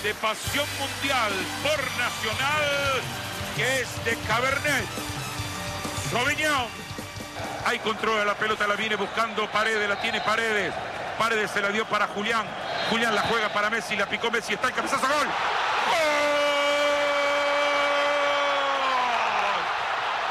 de pasión mundial por Nacional, que es de Cabernet Sauvignon. Ahí controla la pelota, la viene buscando Paredes, la tiene Paredes. Paredes se la dio para Julián. Julián la juega para Messi, la picó Messi, está el cabezazo, ¡gol! ¡Gol!